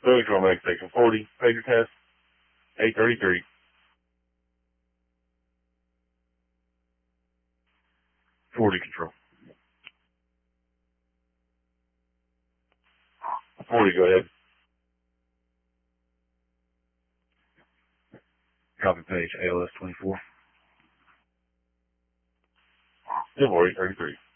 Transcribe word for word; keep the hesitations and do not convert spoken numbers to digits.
Control Control Max Station forty, pager test, eight thirty-three. forty Control. forty, go ahead. Copy page, A L S twenty-four. Still eight thirty-three.